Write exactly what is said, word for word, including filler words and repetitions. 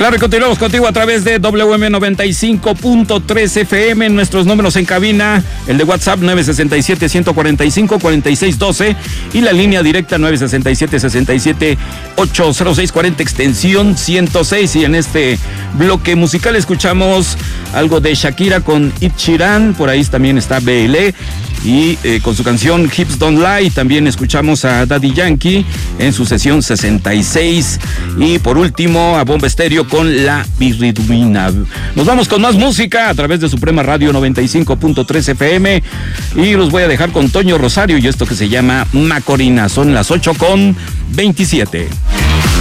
Claro, y continuamos contigo a través de W M noventa y cinco punto tres F M. Nuestros números en cabina, el de WhatsApp nueve seis siete, uno cuatro cinco, cuatro seis uno dos y la línea directa nueve seis siete, seis siete, ocho cero seis cuarenta, extensión ciento seis. Y en este bloque musical escuchamos algo de Shakira con Ed Sheeran, por ahí también está B L E y eh, con su canción Hips Don't Lie. También escuchamos a Daddy Yankee en su sesión sesenta y seis y por último a Bomba Estéreo con La Birridumina. Nos vamos con más música a través de Suprema Radio noventa y cinco punto tres F M y los voy a dejar con Toño Rosario y esto que se llama Macorina. Son las ocho con veintisiete.